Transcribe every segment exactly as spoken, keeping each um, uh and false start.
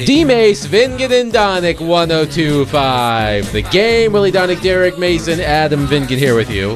D-Mace, Vingan and Donick, one oh two point five. The Game, Willie Donick, Derek Mason, Adam Vingan here with you.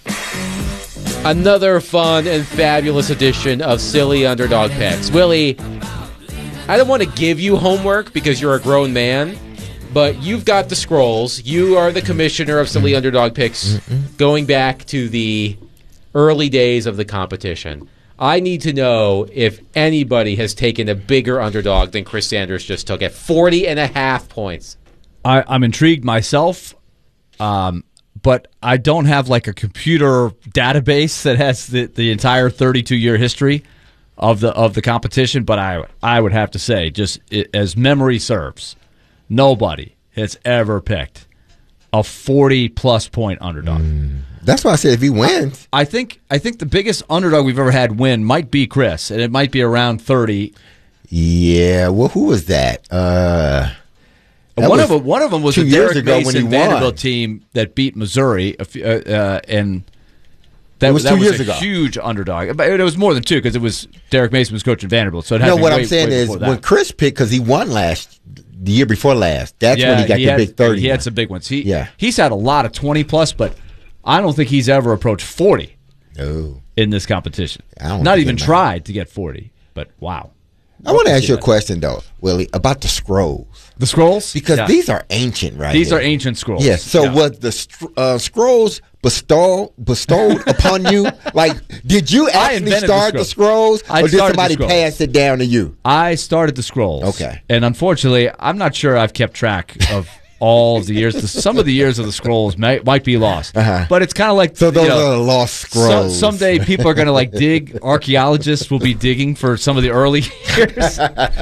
Another fun and fabulous edition of Silly Underdog Picks. Willie, I don't want to give you homework because you're a grown man, but you've got the scrolls. You are the commissioner of Silly Underdog Picks going back to the early days of the competition. I need to know if anybody has taken a bigger underdog than Chris Sanders just took at forty and a half points. I, I'm intrigued myself, um, but I don't have like a computer database that has the, the entire thirty-two year history of the of the competition. But I I would have to say, just it, as memory serves, nobody has ever picked a forty plus point underdog. Mm. That's why I said if he wins. I think I think the biggest underdog we've ever had win might be Chris, and it might be around thirty. Yeah, well, who was that? Uh, that one was of them, one of them was two the years Derek ago when Mason he Vanderbilt won. team that beat Missouri, a few- uh, uh, and that It was that two was years a ago. huge underdog. But it was more than two because it was Derek Mason was coaching Vanderbilt. So it had No, to be what way, I'm saying way is before that. when Chris picked, because he won last, the year before last, that's yeah, when he got the had, big thirty. He had one. some big ones. He Yeah. he's had a lot of twenty plus, but I don't think he's ever approached forty. No. In this competition. I don't Not think even it matters. tried to get forty, but wow. I want to ask you a that. question, though, Willie, about the scrolls. The scrolls? Because Yeah. these are ancient, right? These here. are ancient scrolls. Yes. So Yeah. was the str- uh, scrolls bestowed bestowed upon you? Like, did you actually invented the start the scrolls. scrolls, I or did started the somebody scrolls. pass it down to you? I started the scrolls. Okay. And unfortunately, I'm not sure I've kept track of all of the years. The- Some of the years of the scrolls might, might be lost. Uh-huh. But it's kind of like So those you know, are the lost so- scrolls. someday people are going to like dig. Archaeologists will be digging for some of the early years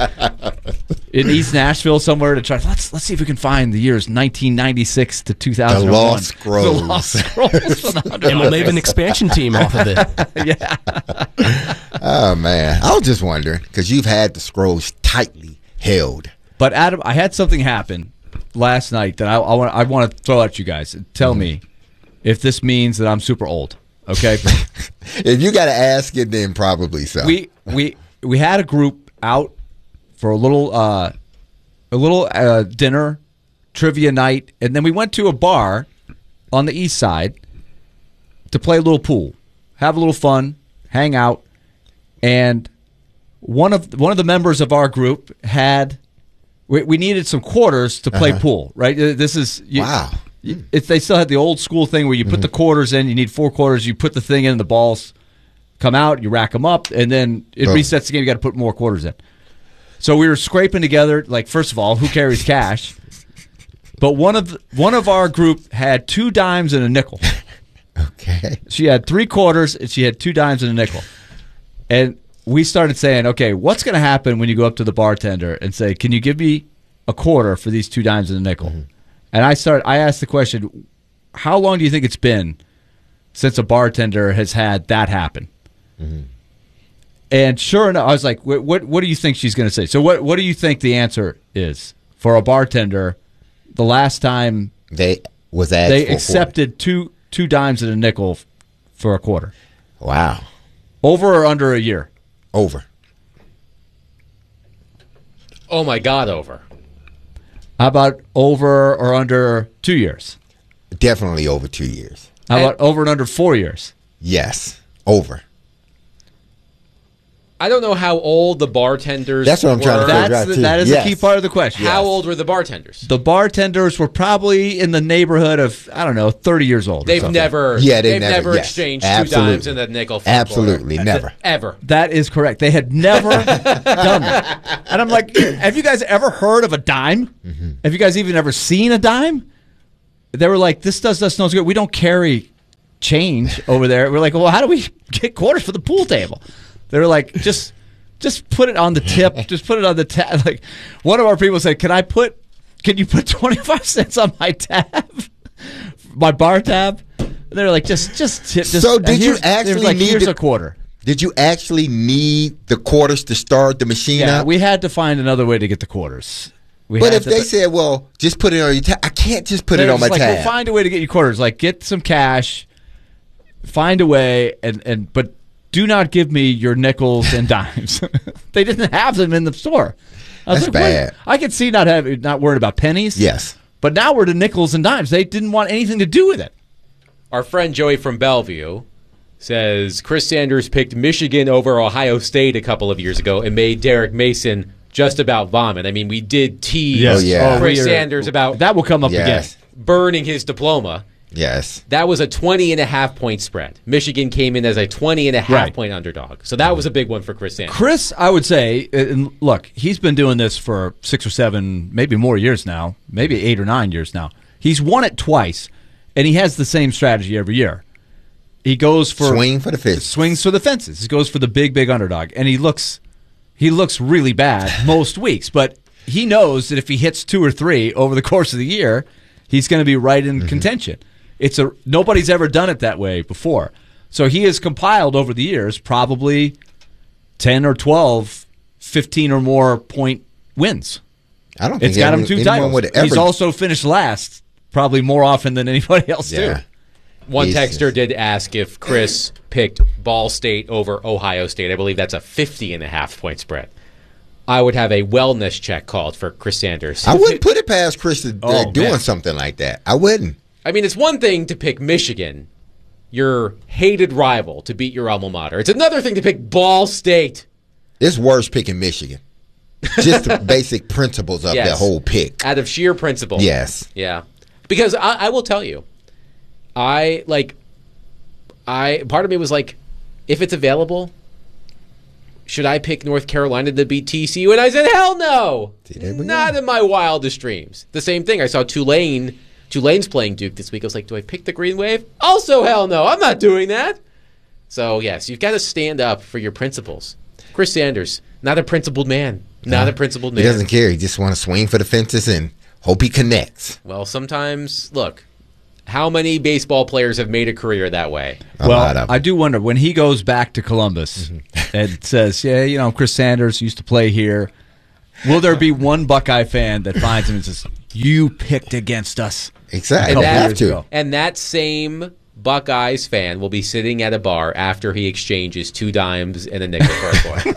in East Nashville somewhere to try. Let's let's see if we can find the years nineteen ninety-six to two thousand one. The lost scrolls. The lost scrolls. from the And we'll make an expansion team off of it. yeah. Oh man, I was just wondering because you've had the scrolls tightly held. But Adam, I had something happen last night that I, I want I want to throw at you guys. Tell me if this means that I'm super old. Okay. If you got to ask it, then probably so. we we we had a group out for a little uh, a little uh, dinner, trivia night, and then we went to a bar on the east side to play a little pool, have a little fun, hang out, and one of one of the members of our group had we, we needed some quarters to play Uh-huh. pool. Right, Uh, this is you, Wow. you- If they still had the old school thing where you put the quarters in, you need four quarters, you put the thing in, the balls come out, you rack them up, and then it Boom. resets the game. You got to put more quarters in. So we were scraping together. Like, first of all, who carries cash? But one of the, one of our group had two dimes and a nickel. Okay. She had three quarters and she had two dimes and a nickel. And we started saying, okay, what's going to happen when you go up to the bartender and say, can you give me a quarter for these two dimes and a nickel? Mm-hmm. And I started. I asked the question, how long do you think it's been since a bartender has had that happen? Mm-hmm. And sure enough, I was like, what, what, what do you think she's going to say? So what, what do you think the answer is for a bartender the last time They was asked they for a accepted two two dimes and a nickel f- for a quarter? quarter. Wow. Over or under a year? Over. Oh, my God, over. How about over or under two years? Definitely over two years. How And- about over and under four years? Yes. Over. I don't know how old the bartenders That's what I'm trying to were. figure That's out, the, too. that is Yes. a key part of the question. How old were the bartenders? The bartenders were probably in the neighborhood of, I don't know, thirty years old. or They've something. never, Yeah, they've they've never- never yes. exchanged Absolutely. two dimes and a nickel for a Absolutely. quarter. Never. Ever. That is correct. They had never done that. And I'm like, have you guys ever heard of a dime? Mm-hmm. Have you guys even ever seen a dime? They were like, this does us no good. We don't carry change over there. We're like, well, how do we get quarters for the pool table? They were like, just just put it on the tip. Just put it on the tab. Like, one of our people said, can I put, can you put twenty-five cents on my tab? My bar tab? And they were like, just, just tip. Just, So and did you here's- they were actually like, need here's to- a quarter. Did you actually need the quarters to start the machine Yeah, up? we had to find another way to get the quarters. We But had if to- they said, well, just put it on your tab, I can't just put they it were on my just like, tab. we'll find a way to get you quarters. Like, get some cash, find a way, and, and but do not give me your nickels and dimes. They didn't have them in the store. I was That's like, bad. wait, I could see not having, not worried about pennies. Yes. But now we're to nickels and dimes. They didn't want anything to do with it. Our friend Joey from Bellevue says Chris Sanders picked Michigan over Ohio State a couple of years ago and made Derek Mason just about vomit. I mean, we did tease Yes. Oh, yeah. Chris we are- Sanders about That will come up Yes. again. burning his diploma. Yes. That was a twenty and a half point spread. Michigan came in as a twenty and a half Right. point underdog. So that was a big one for Chris Sanders. Chris, I would say, and look, he's been doing this for six or seven, maybe more years now, maybe eight or nine years now. He's won it twice, and he has the same strategy every year. He goes for Swing for the fence. swings for the fences. He goes for the big, big underdog, and he looks he looks really bad most weeks. But he knows that if he hits two or three over the course of the year, he's going to be right in mm-hmm. contention. It's a nobody's ever done it that way before. So he has compiled over the years probably ten or twelve, fifteen or more point wins. I don't think It's got anyone, him two anyone titles. would ever. He's also finished last probably more often than anybody else Yeah. too. One Jesus. texter did ask if Chris picked Ball State over Ohio State. I believe that's a fifty and a half point spread. I would have a wellness check called for Chris Sanders. I wouldn't put it past Chris to, uh, Oh, doing man. something like that. I wouldn't. I mean, it's one thing to pick Michigan, your hated rival, to beat your alma mater. It's another thing to pick Ball State. It's worse picking Michigan. Just the basic principles of Yes. the whole pick. Out of sheer principle. Yes. Yeah. Because I, I will tell you, I, like, I, part of me was like, if it's available, should I pick North Carolina to beat T C U? And I said, hell no. See, there we Not go. in my wildest dreams. The same thing. I saw Tulane. Tulane's playing Duke this week. I was like, do I pick the Green Wave? Also, hell no. I'm not doing that. So, yes, you've got to stand up for your principles. Chris Sanders, not a principled man. Not a principled He man. doesn't care. He just want to swing for the fences and hope he connects. Well, sometimes, look, how many baseball players have made a career that way? A lot Well, of I do wonder when he goes back to Columbus Mm-hmm. and says, "Yeah, you know, Chris Sanders used to play here." Will there be one Buckeye fan that finds him and says, "You picked against us"? Exactly. And You that- have to. ago. And that same Buckeyes fan will be sitting at a bar after he exchanges two dimes and a nickel for a coin.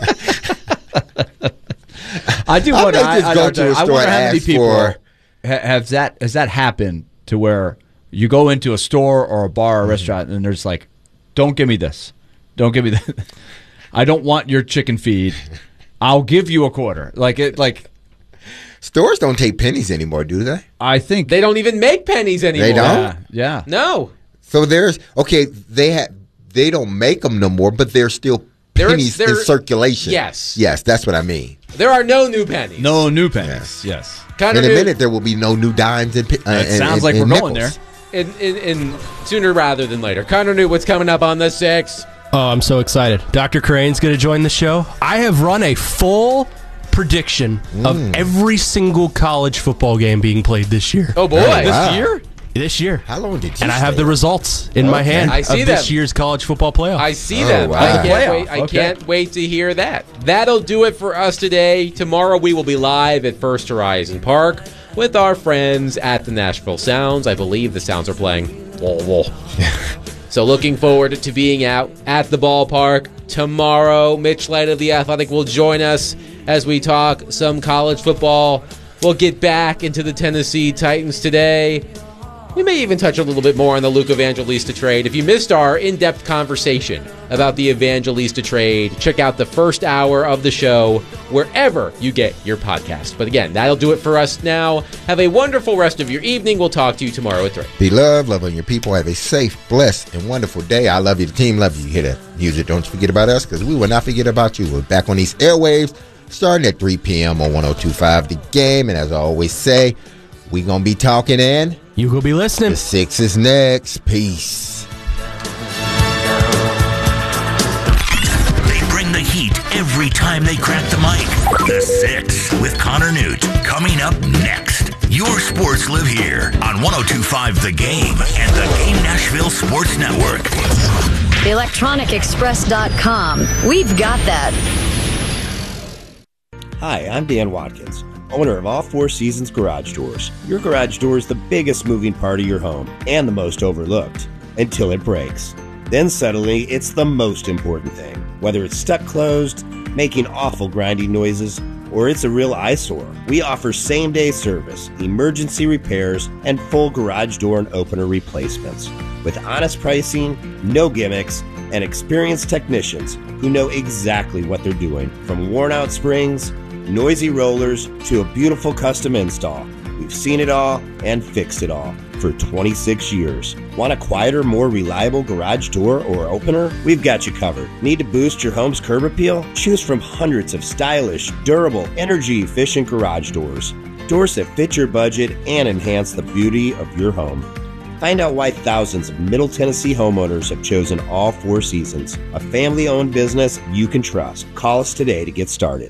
I do I wonder. may just I, I, go I, to a I store wonder how and many ask people for- ha- have that has that happened to where you go into a store or a bar or a restaurant and there's like, "Don't give me this, don't give me that. I don't want your chicken feed. I'll give you a quarter." Like it, like Stores don't take pennies anymore, do they? I think They don't even make pennies anymore. They don't? Yeah, yeah. No. So there's okay. They have they don't make them no more, but there's still There is- pennies there- in circulation. Yes. yes, that's what I mean. There are no new pennies. No new pennies. Yes. Connor In a Newt- minute, there will be no new dimes and. pe- Uh, It and- sounds and- like and we're going nickels. there. In, in, in sooner rather than later. Connor knew what's coming up on the six. Oh, I'm so excited. Doctor Crane's going to join the show. I have run a full prediction of every single college football game being played this year. Oh, boy. Oh, wow. This year? This year. How long did you? And I have stay? the results in my Okay. hand I see of this them. year's college football playoff. I see Oh, them. wow. I can't Playoff, wait. I okay. can't wait to hear that. That'll do it for us today. Tomorrow we will be live at First Horizon Park with our friends at the Nashville Sounds. I believe the Sounds are playing. Whoa, whoa. So looking forward to being out at the ballpark tomorrow. Mitch Light of The Athletic will join us as we talk some college football. We'll get back into the Tennessee Titans today. We may even touch a little bit more on the Luke Evangelista trade. If you missed our in-depth conversation about the Evangelista trade, check out the first hour of the show wherever you get your podcast. But again, that'll do it for us now. Have a wonderful rest of your evening. We'll talk to you tomorrow at three. Be loved, love on your people. Have a safe, blessed, and wonderful day. I love you. The team loves you. You hear that music? Don't forget about us, because we will not forget about you. We're back on these airwaves starting at three p.m. on one oh two point five The Game. And as I always say, we going to be talking and you will be listening. the six is next. Peace. They bring the heat every time they crack the mic. The Six with Connor Newt. Coming up next. Your sports live here on one oh two point five The Game and the Game Nashville Sports Network. the electronic express dot com. We've got that. Hi, I'm Dan Watkins, owner of All Four Seasons Garage Doors. Your garage door is the biggest moving part of your home and the most overlooked until it breaks. Then suddenly, it's the most important thing. Whether it's stuck closed, making awful grinding noises, or it's a real eyesore. We offer same-day service, emergency repairs, and full garage door and opener replacements. With honest pricing, no gimmicks, and experienced technicians who know exactly what they're doing. From worn-out springs, noisy rollers, to a beautiful custom install. We've seen it all and fixed it all for twenty-six years. Want a quieter, more reliable garage door or opener? We've got you covered. Need to boost your home's curb appeal? Choose from hundreds of stylish, durable, energy-efficient garage doors. Doors that fit your budget and enhance the beauty of your home. Find out why thousands of Middle Tennessee homeowners have chosen All Four Seasons, a family-owned business you can trust. Call us today to get started.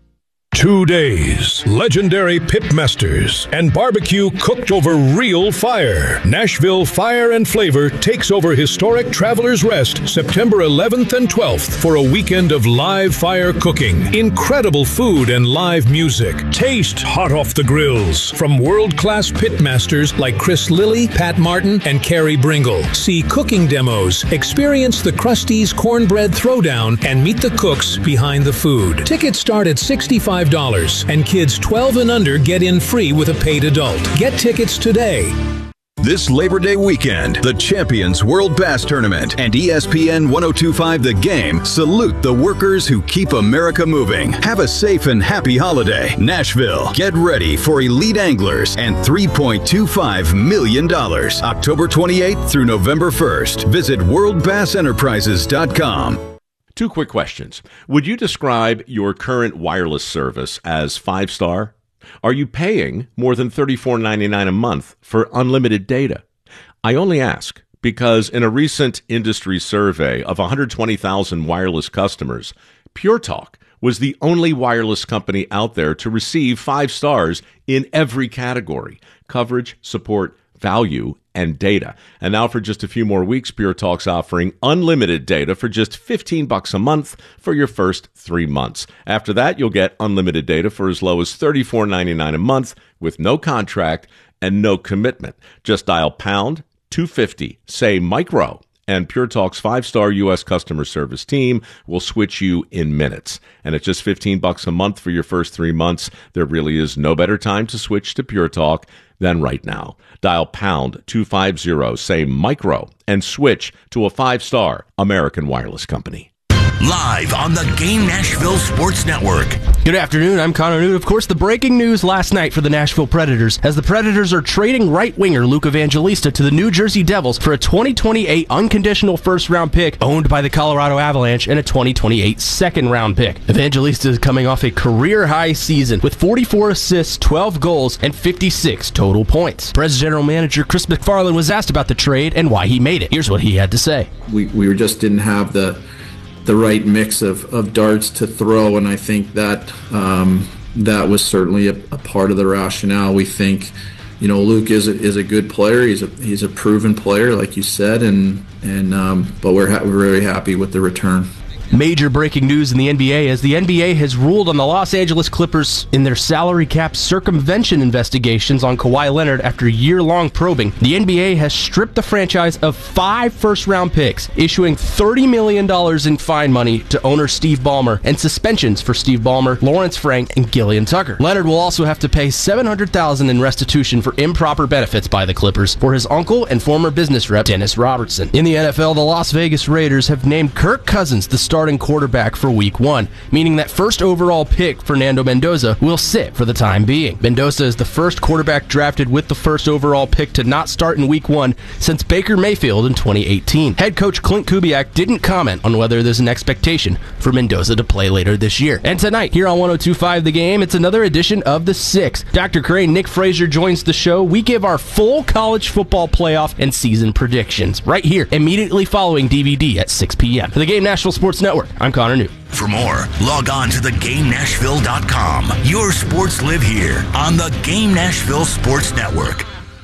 Two days, legendary pitmasters, and barbecue cooked over real fire. Nashville Fire and Flavor takes over historic Travelers Rest September eleventh and twelfth for a weekend of live fire cooking, incredible food, and live music. Taste hot off the grills from world-class pitmasters like Chris Lilly, Pat Martin, and Carrie Bringle. See cooking demos, experience the Krusty's Cornbread Throwdown, and meet the cooks behind the food. Tickets start at sixty-five dollars, and kids twelve and under get in free with a paid adult. Get tickets today. This Labor Day weekend, the Champions World Bass Tournament and E S P N ten twenty-five The Game salute the workers who keep America moving. Have a safe and happy holiday. Nashville, get ready for elite anglers and three point two five million dollars. October twenty-eighth through November first. Visit world bass enterprises dot com. Two quick questions. Would you describe your current wireless service as five-star? Are you paying more than thirty-four ninety-nine a month for unlimited data? I only ask because in a recent industry survey of one hundred twenty thousand wireless customers, Pure Talk was the only wireless company out there to receive five stars in every category: coverage, support, value, and data. And now for just a few more weeks, Pure Talk's offering unlimited data for just fifteen bucks a month for your first three months. After that, you'll get unlimited data for as low as thirty-four ninety-nine a month with no contract and no commitment. Just dial pound two fifty, say micro, and Pure Talk's five-star U S customer service team will switch you in minutes. And at just fifteen bucks a month for your first three months, there really is no better time to switch to Pure Talk than right now. Dial pound two fifty, say micro, and switch to a five-star American wireless company. Live on the Game Nashville Sports Network. Good afternoon, I'm Connor Newt. Of course, the breaking news last night for the Nashville Predators, as the Predators are trading right-winger Luke Evangelista to the New Jersey Devils for a twenty twenty-eight unconditional first-round pick owned by the Colorado Avalanche and a twenty twenty-eight second-round pick. Evangelista is coming off a career-high season with forty-four assists, twelve goals, and fifty-six total points. Preds General Manager Chris McFarland was asked about the trade and why he made it. Here's what he had to say. We, we just didn't have the the right mix of, of darts to throw, and I think that um, that was certainly a, a part of the rationale. We think, you know, Luke is a, is a good player. He's a he's a proven player, like you said, and and um, but we're ha- we're very happy with the return. Major breaking news in the N B A as the N B A has ruled on the Los Angeles Clippers in their salary cap circumvention investigations on Kawhi Leonard after year-long probing. The N B A has stripped the franchise of five first-round picks, issuing thirty million dollars in fine money to owner Steve Ballmer and suspensions for Steve Ballmer, Lawrence Frank, and Gillian Tucker. Leonard will also have to pay seven hundred thousand dollars in restitution for improper benefits by the Clippers for his uncle and former business rep Dennis Robertson. In the N F L, the Las Vegas Raiders have named Kirk Cousins the starting quarterback for week one, meaning that first overall pick Fernando Mendoza will sit for the time being. Mendoza is the first quarterback drafted with the first overall pick to not start in week one since Baker Mayfield in twenty eighteen. Head coach Clint Kubiak didn't comment on whether there's an expectation for Mendoza to play later this year. And tonight, here on ten twenty-five The Game, it's another edition of The Six. Doctor Crane, Nick Frazier joins the show. We give our full college football playoff and season predictions right here, immediately following D V D at six p.m. For the Game Nashville Sports Network, I'm Connor Newt. For more, log on to the game nashville dot com. Your sports live here on the Game Nashville Sports Network.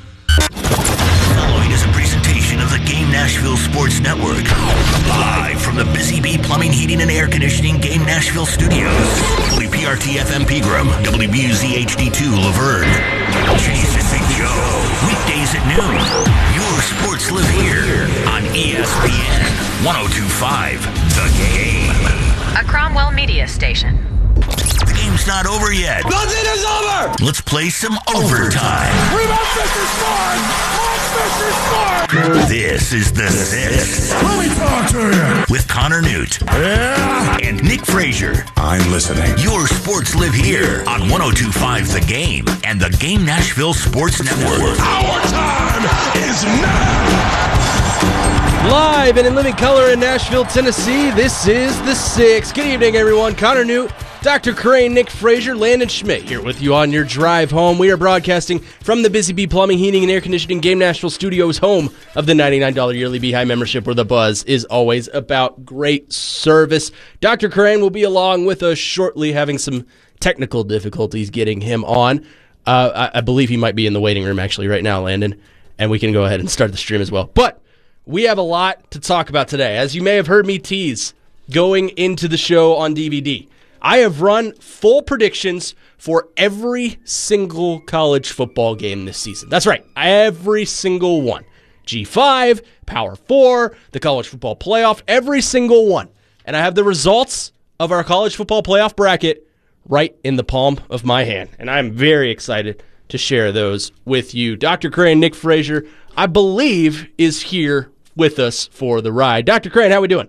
Following is a presentation of the Game Nashville Sports Network. Live from the Busy Bee Plumbing, Heating, and Air Conditioning Game Nashville Studios. W P R T F M Pegram, W B U Z H D two Laverne. Jason Big Joe. Weekdays at noon. Your sports live here on E S P N ten twenty-five The Game. A Cromwell Media Station. The Game game's not over yet. Nothing is over! Let's play some overtime. Rebound Fisher scored! Mark Fisher scored! This is The Six. Let me talk to you! With Connor Newt. Yeah! And Nick Frazier. I'm listening. Your sports live here on one oh two point five The Game and the Game Nashville Sports Network. Our time is now! Live and in living color in Nashville, Tennessee, this is The Six. Good evening, everyone. Connor Newt, Doctor Crane, Nick Frazier, Landon Schmidt here with you on your drive home. We are broadcasting from the Busy Bee Plumbing, Heating, and Air Conditioning Game Nashville Studios, home of the ninety-nine dollars yearly Bee High membership, where the buzz is always about great service. Doctor Crane will be along with us shortly, having some technical difficulties getting him on. Uh, I, I believe he might be in the waiting room actually right now, Landon, and we can go ahead and start the stream as well. But we have a lot to talk about today. As you may have heard me tease going into the show on D V D, I have run full predictions for every single college football game this season. That's right, every single one. G five, Power four, the college football playoff, every single one. And I have the results of our college football playoff bracket right in the palm of my hand. And I'm very excited to share those with you. Doctor Crane, Nick Frazier, I believe, is here with us for the ride. Doctor Crane, how we doing?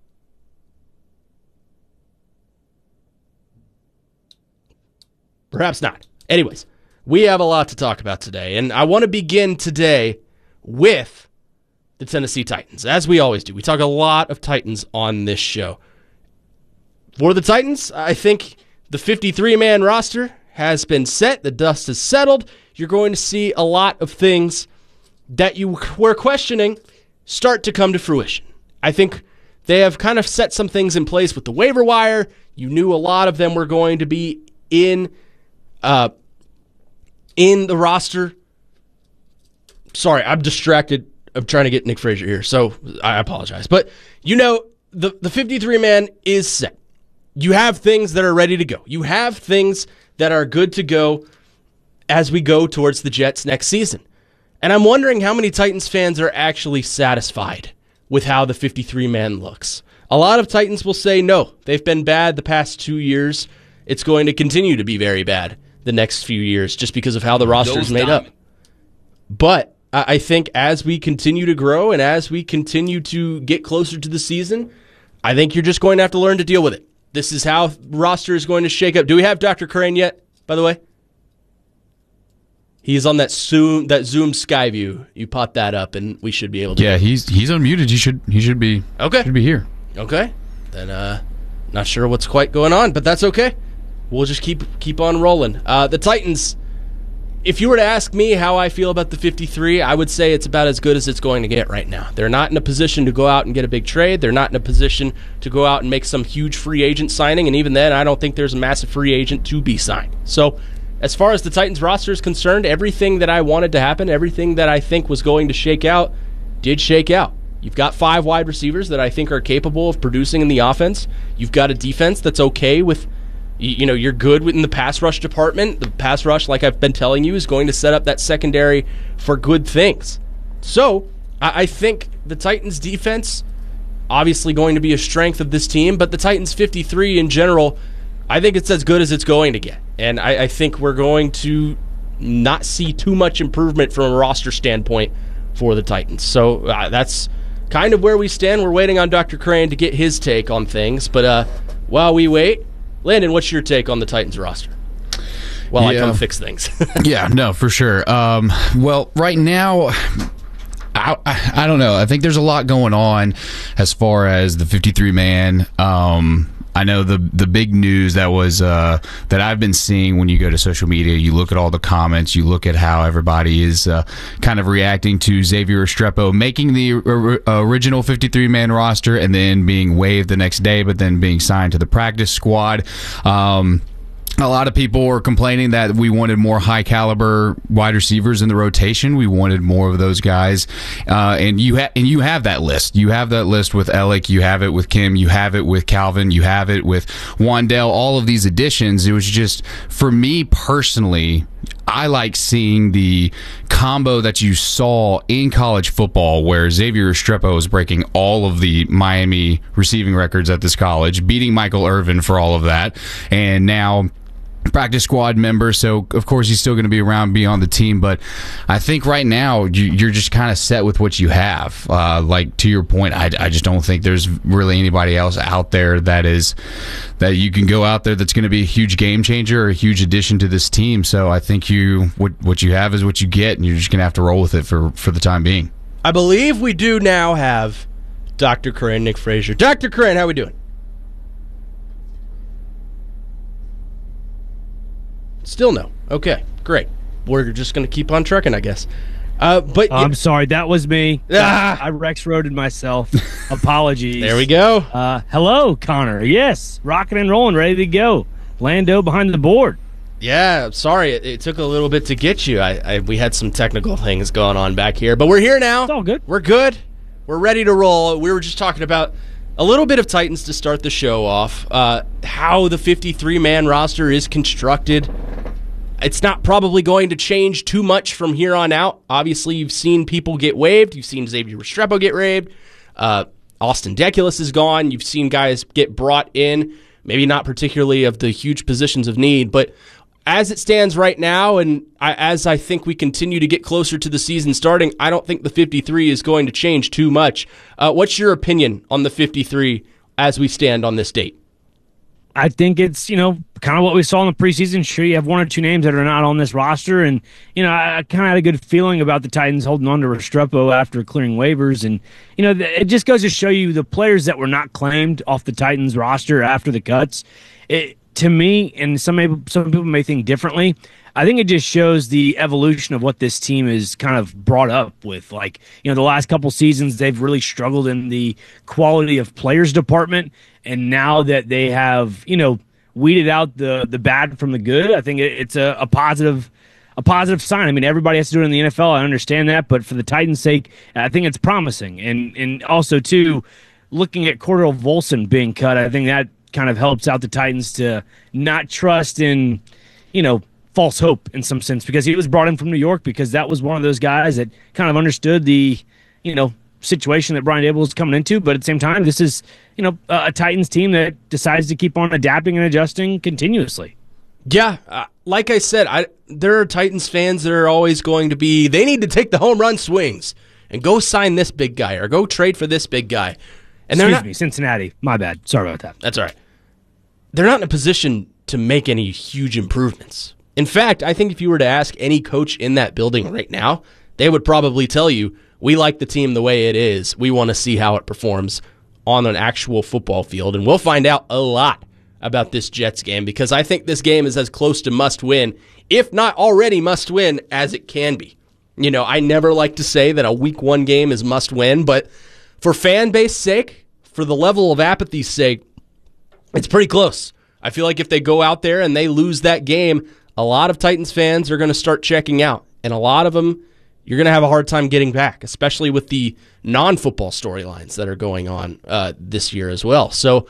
Perhaps not. Anyways, we have a lot to talk about today, and I want to begin today with the Tennessee Titans, as we always do. We talk a lot of Titans on this show. For the Titans, I think the fifty-three man roster has been set. The dust has settled. You're going to see a lot of things that you were questioning start to come to fruition. I think they have kind of set some things in place with the waiver wire. You knew a lot of them were going to be in uh, in the roster. Sorry, I'm distracted. I'm trying to get Nick Frazier here, so I apologize. But you know, the, the fifty-three man is set. You have things that are ready to go. You have things that are good to go as we go towards the Jets next season. And I'm wondering how many Titans fans are actually satisfied with how the fifty-three man looks. A lot of Titans will say no, they've been bad the past two years. It's going to continue to be very bad the next few years just because of how the roster is made up. But I think as we continue to grow and as we continue to get closer to the season, I think you're just going to have to learn to deal with it. This is how the roster is going to shake up. Do we have Doctor Crane yet, by the way? He's on that Zoom that Zoom Skyview. You pot that up, and we should be able to. Yeah, he's he's unmuted. He should he should be okay. Should be here. Okay, then uh, not sure what's quite going on, but that's okay. We'll just keep keep on rolling. Uh, the Titans. If you were to ask me how I feel about the fifty-three, I would say it's about as good as it's going to get right now. They're not in a position to go out and get a big trade. They're not in a position to go out and make some huge free agent signing, and even then, I don't think there's a massive free agent to be signed. So, as far as the Titans roster is concerned, everything that I wanted to happen, everything that I think was going to shake out, did shake out. You've got five wide receivers that I think are capable of producing in the offense. You've got a defense that's okay with, you know, you're good in the pass rush department. The pass rush, like I've been telling you, is going to set up that secondary for good things. So, I think the Titans defense, obviously going to be a strength of this team, but the Titans fifty-three in general, I think it's as good as it's going to get. And I, I think we're going to not see too much improvement from a roster standpoint for the Titans. So uh, that's kind of where we stand. We're waiting on Doctor Crane to get his take on things. But uh, while we wait, Landon, what's your take on the Titans roster? While yeah. I come fix things. Yeah, no, for sure. Um, well, right now, I, I, I don't know. I think there's a lot going on as far as the fifty-three man. Um, I know the the big news that was uh, that I've been seeing when you go to social media, you look at all the comments, you look at how everybody is uh, kind of reacting to Xavier Restrepo making the or, original fifty-three man roster and then being waived the next day, but then being signed to the practice squad. Um, A lot of people were complaining that we wanted more high-caliber wide receivers in the rotation. We wanted more of those guys, uh, and you ha- and you have that list. You have that list with Alec. You have it with Kim. You have it with Calvin. You have it with Wandell. All of these additions. It was just, for me personally, I like seeing the combo that you saw in college football where Xavier Restrepo was breaking all of the Miami receiving records at this college, beating Michael Irvin for all of that, and now practice squad member, so of course he's still going to be around, be on the team. But I think right now you, you're just kind of set with what you have. Uh, like to your point, I, I just don't think there's really anybody else out there that is that you can go out there that's going to be a huge game changer or a huge addition to this team. So I think you what what you have is what you get, and you're just going to have to roll with it for for the time being. I believe we do now have Doctor Corinne, Nick Frazier. Doctor Corinne, how we doing? Still no. Okay, great. We're just going to keep on trucking, I guess. Uh, but I'm sorry, that was me. Ah. I Rex roaded myself. Apologies. There we go. Uh, hello, Connor. Yes, rocking and rolling, ready to go. Lando behind the board. Yeah, sorry. It, it took a little bit to get you. I, I we had some technical things going on back here, but we're here now. It's all good. We're good. We're ready to roll. We were just talking about a little bit of Titans to start the show off. Uh, how the fifty-three man roster is constructed. It's not probably going to change too much from here on out. Obviously, you've seen people get waived. You've seen Xavier Restrepo get waived. Uh, Austin Deculus is gone. You've seen guys get brought in, maybe not particularly of the huge positions of need, but as it stands right now, and I, as I think we continue to get closer to the season starting, I don't think the fifty-three is going to change too much. Uh, what's your opinion on the fifty-three as we stand on this date? I think it's, you know, kind of what we saw in the preseason. Sure, you have one or two names that are not on this roster, and, you know, I, I kind of had a good feeling about the Titans holding on to Restrepo after clearing waivers, and, you know, it just goes to show you the players that were not claimed off the Titans roster after the cuts. It, to me, and some people, some people may think differently, I think it just shows the evolution of what this team is kind of brought up with. Like, you know, the last couple seasons, they've really struggled in the quality of players department. And now that they have, you know, weeded out the the bad from the good, I think it, it's a, a positive a positive sign. I mean, everybody has to do it in the N F L. I understand that. But for the Titans' sake, I think it's promising. And, and also, too, looking at Cordell Volson being cut, I think that kind of helps out the Titans to not trust in, you know, false hope in some sense, because he was brought in from New York because that was one of those guys that kind of understood the, you know, situation that Brian Daboll was coming into. But at the same time, this is, you know, a, a Titans team that decides to keep on adapting and adjusting continuously. Yeah, uh, like I said, I there are Titans fans that are always going to be, they need to take the home run swings and go sign this big guy or go trade for this big guy. And Excuse they're not, me, Cincinnati. My bad. Sorry about that. That's all right. They're not in a position to make any huge improvements. In fact, I think if you were to ask any coach in that building right now, they would probably tell you, we like the team the way it is. We want to see how it performs on an actual football field. And we'll find out a lot about this Jets game, because I think this game is as close to must win, if not already must win, as it can be. You know, I never like to say that a week one game is must win, but for fan base sake, for the level of apathy's sake, it's pretty close. I feel like if they go out there and they lose that game, a lot of Titans fans are going to start checking out. And a lot of them, you're going to have a hard time getting back, especially with the non-football storylines that are going on uh, this year as well. So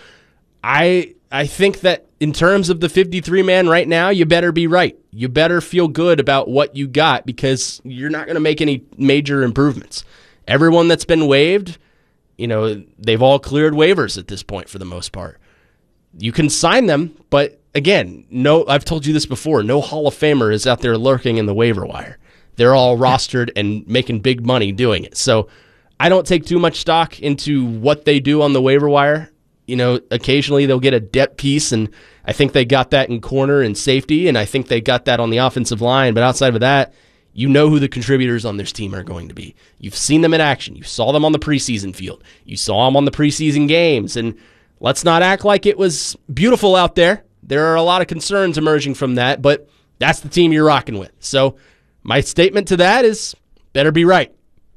I I think that in terms of the fifty-three man right now, you better be right. You better feel good about what you got, because you're not going to make any major improvements. Everyone that's been waived, you know, they've all cleared waivers at this point for the most part. You can sign them, but again, no, I've told you this before, no Hall of Famer is out there lurking in the waiver wire. They're all rostered and making big money doing it. So I don't take too much stock into what they do on the waiver wire. You know, occasionally they'll get a depth piece, and I think they got that in corner and safety, and I think they got that on the offensive line. But outside of that, you know who the contributors on this team are going to be. You've seen them in action. You saw them on the preseason field. You saw them on the preseason games. And let's not act like it was beautiful out there. There are a lot of concerns emerging from that, but that's the team you're rocking with. So my statement to that is, better be right.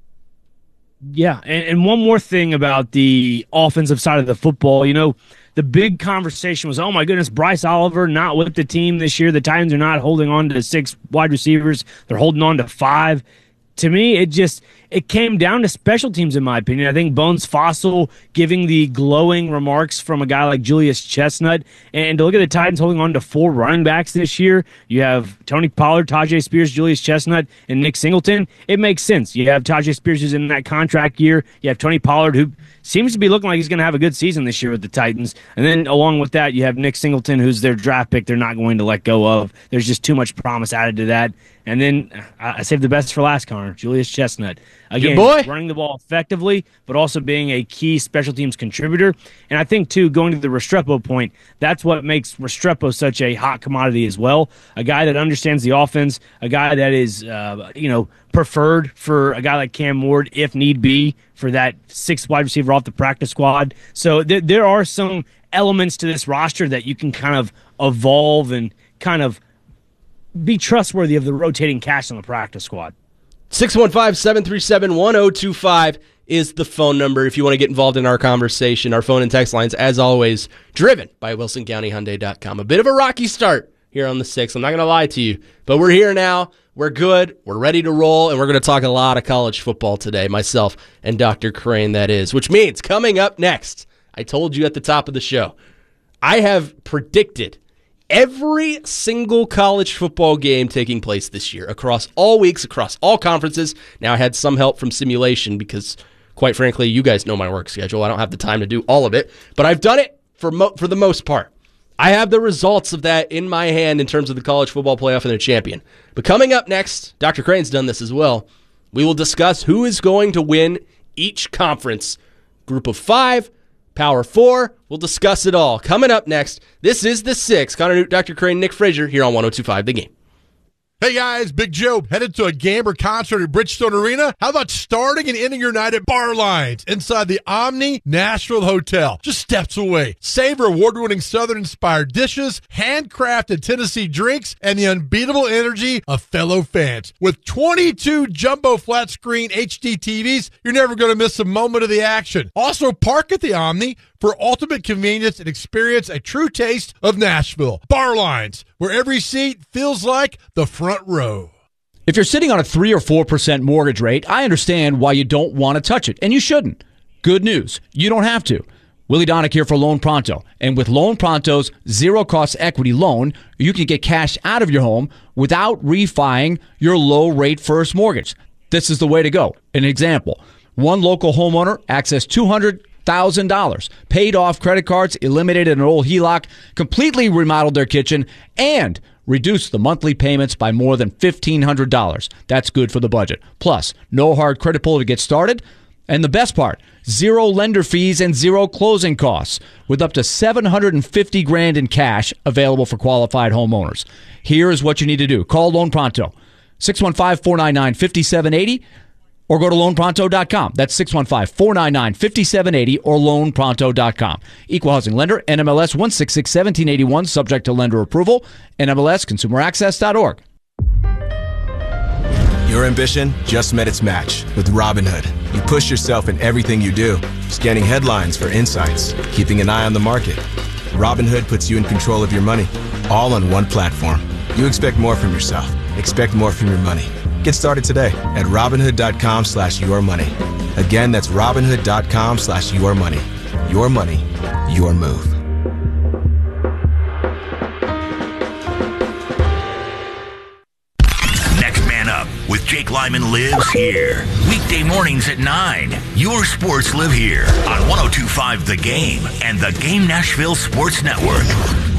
Yeah, and, and one more thing about the offensive side of the football. You know, the big conversation was, oh my goodness, Bryce Oliver not with the team this year. The Titans are not holding on to six wide receivers. They're holding on to five. To me, it just it came down to special teams, in my opinion. I think Bones Fossil giving the glowing remarks from a guy like Julius Chestnut, and to look at the Titans holding on to four running backs this year, you have Tony Pollard, Tajay Spears, Julius Chestnut, and Nick Singleton. It makes sense. You have Tajay Spears who's in that contract year. You have Tony Pollard, who seems to be looking like he's going to have a good season this year with the Titans. And then along with that, you have Nick Singleton, who's their draft pick they're not going to let go of. There's just too much promise added to that. And then I saved the best for last, Connor, Julius Chestnut. Again, boy. running the ball effectively, but also being a key special teams contributor. And I think, too, going to the Restrepo point, that's what makes Restrepo such a hot commodity as well. A guy that understands the offense, a guy that is, uh, you know, preferred for a guy like Cam Ward, if need be, for that sixth wide receiver off the practice squad. So th- there are some elements to this roster that you can kind of evolve and kind of be trustworthy of the rotating cast on the practice squad. six one five, seven three seven, one oh two five is the phone number if you want to get involved in our conversation. Our phone and text lines, as always, driven by Wilson County Hyundai dot com. A bit of a rocky start here on the sixth. I'm not going to lie to you, but we're here now. We're good. We're ready to roll, and we're going to talk a lot of college football today, myself and Doctor Crane, that is, which means coming up next, I told you at the top of the show, I have predicted every single college football game taking place this year across all weeks, across all conferences. Now, I had some help from simulation because, quite frankly, you guys know my work schedule. I don't have the time to do all of it, but I've done it for mo- for the most part. I have the results of that in my hand in terms of the college football playoff and their champion. But coming up next, Doctor Crane's done this as well. We will discuss who is going to win each conference. Group of five, Power Four. We'll discuss it all. Coming up next, this is the six. Connor Newt, Doctor Crane, Nick Frazier here on one oh two five The Game. Hey guys, Big Joe, headed to a game or concert at Bridgestone Arena? How about starting and ending your night at Bar Lines inside the Omni Nashville Hotel, just steps away? Savor award-winning Southern-inspired dishes, handcrafted Tennessee drinks, and the unbeatable energy of fellow fans. With twenty-two jumbo flat-screen H D T Vs, you're never going to miss a moment of the action. Also, park at the Omni for ultimate convenience and experience a true taste of Nashville. Bar Lines, where every seat feels like the front row. If you're sitting on a three or four percent mortgage rate, I understand why you don't want to touch it, and you shouldn't. Good news, you don't have to. Willie Donick here for Loan Pronto. And with Loan Pronto's zero-cost equity loan, you can get cash out of your home without refining your low-rate first mortgage. This is the way to go. An example, one local homeowner accessed two hundred thousand dollars, paid off credit cards, eliminated an old H E L O C, completely remodeled their kitchen, and reduced the monthly payments by more than fifteen hundred dollars. That's good for the budget. Plus, no hard credit pull to get started. And the best part, zero lender fees and zero closing costs, with up to seven hundred fifty grand in cash available for qualified homeowners. Here is what you need to do. Call Loan Pronto, six one five, four nine nine, five seven eight zero, or go to loan pronto dot com. That's six one five, four nine nine, five seven eight zero or loan pronto dot com. Equal housing lender, N M L S one six six, one seven eight one, subject to lender approval, N M L S consumer access dot org. Your ambition just met its match with Robinhood. You push yourself in everything you do, scanning headlines for insights, keeping an eye on the market. Robinhood puts you in control of your money, all on one platform. You expect more from yourself. Expect more from your money. Get started today at Robinhood dot com slash your money. Again, that's Robinhood dot com slash your money. Your money, your move. Next Man Up with Jake Lyman lives here. Weekday mornings at nine. Your sports live here on one oh two point five The Game and the Game Nashville Sports Network.